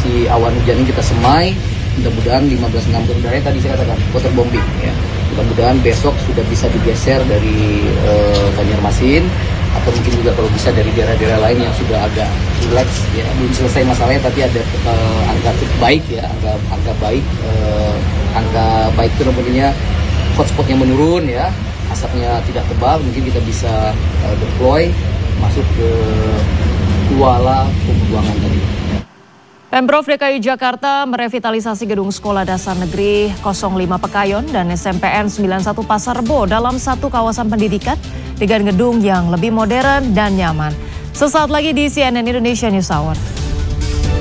kondisi awan hujan ini kita semai. Mudah-mudahan 15-16 udara tadi saya katakan waterbombing ya. Mudah-mudahan besok sudah bisa digeser dari Banjarmasin, atau mungkin juga kalau bisa dari daerah-daerah lain yang sudah agak relax ya, belum selesai masalahnya tapi ada angka baik ya, angka baik itu namanya hotspotnya menurun ya, asapnya tidak tebal, mungkin kita bisa deploy masuk ke kuala pembuangan tadi. Pemprov DKI Jakarta merevitalisasi gedung Sekolah Dasar Negeri 05 Pekayon dan SMPN 91 Pasar Rebo dalam satu kawasan pendidikan dengan gedung yang lebih modern dan nyaman. Sesaat lagi di CNN Indonesia News Hour.